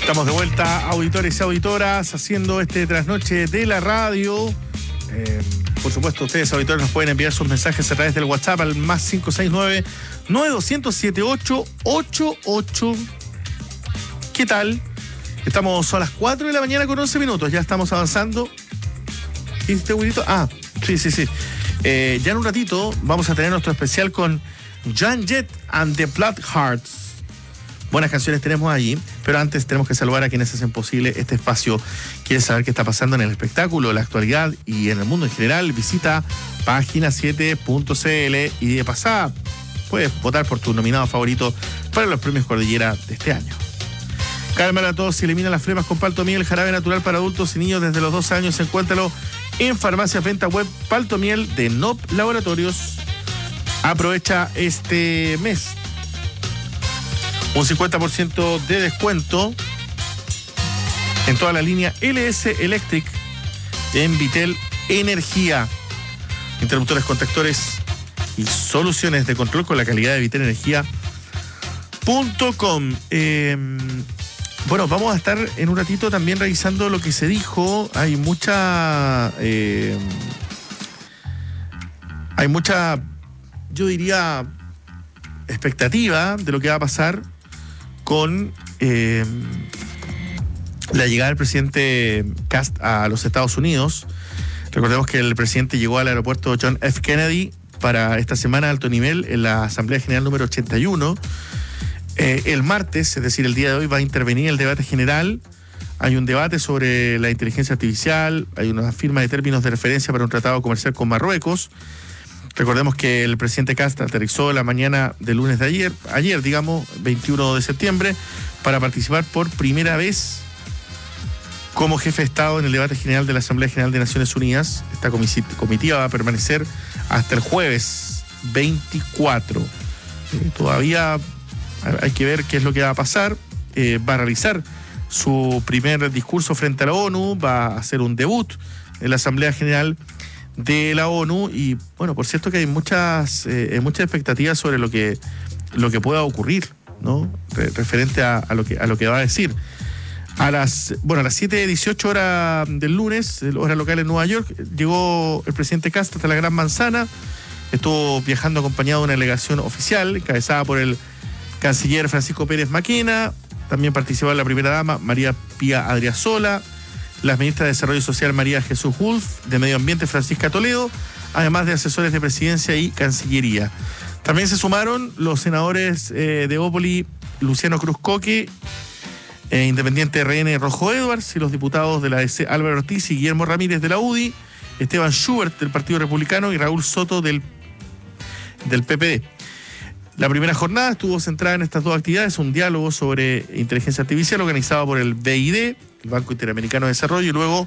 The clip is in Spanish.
Estamos de vuelta, auditores y auditoras, haciendo este trasnoche de la radio. Por supuesto, ustedes, auditores, nos pueden enviar sus mensajes a través del WhatsApp al más 569-9200-7888. ¿Qué tal? Estamos a las 4 de la mañana con 11 minutos. Ya estamos avanzando. ¿Y este güirito? Ah, sí. Ya en un ratito vamos a tener nuestro especial con Joan Jett and the Bloodhearts. Buenas canciones tenemos allí, pero antes tenemos que saludar a quienes hacen posible este espacio. ¿Quieres saber qué está pasando en el espectáculo, la actualidad y en el mundo en general? Visita página7.cl y de pasada puedes votar por tu nominado favorito para los premios Cordillera de este año. Calma a todos y elimina las flemas con Paltomiel, jarabe natural para adultos y niños desde los 2 años. Encuéntralo en farmacias venta web Paltomiel de NOP Laboratorios. Aprovecha este mes un 50% de descuento en toda la línea LS Electric en Vitel Energía. Interruptores, contactores y soluciones de control con la calidad de vitelenergia.com. Bueno, vamos a estar en un ratito también revisando lo que se dijo. Hay mucha, yo diría, expectativa de lo que va a pasar con la llegada del presidente Kast a los Estados Unidos. Recordemos que el presidente llegó al aeropuerto John F. Kennedy para esta semana de alto nivel en la Asamblea General número 81. El martes, es decir, el día de hoy, va a intervenir el debate general. Hay un debate sobre la inteligencia artificial, hay una firma de términos de referencia para un tratado comercial con Marruecos. Recordemos que el presidente Kast aterrizó la mañana del lunes de ayer, 21 de septiembre, para participar por primera vez como jefe de Estado en el debate general de la Asamblea General de Naciones Unidas. Esta comitiva va a permanecer hasta el jueves 24. Todavía hay que ver qué es lo que va a pasar. Va a realizar su primer discurso frente a la ONU, va a hacer un debut en la Asamblea General de la ONU y, bueno, por cierto que hay muchas expectativas sobre lo que pueda ocurrir, ¿no? Referente a lo que va a decir. A las 7:18 horas del lunes, hora local en Nueva York, llegó el presidente Kast hasta la Gran Manzana. Estuvo viajando acompañado de una delegación oficial encabezada por el canciller Francisco Pérez Maquena. También participó la primera dama María Pía Adriasola, las ministras de Desarrollo Social María Jesús Wolf, de Medio Ambiente Francisca Toledo, además de asesores de Presidencia y Cancillería. También se sumaron los senadores de Bópoli, Luciano Cruz Coque, Independiente RN Rojo Edwards, y los diputados de la DC Álvaro Ortiz y Guillermo Ramírez de la UDI, Esteban Schubert del Partido Republicano y Raúl Soto del PPD. La primera jornada estuvo centrada en estas dos actividades, un diálogo sobre inteligencia artificial organizado por el BID, el Banco Interamericano de Desarrollo, y luego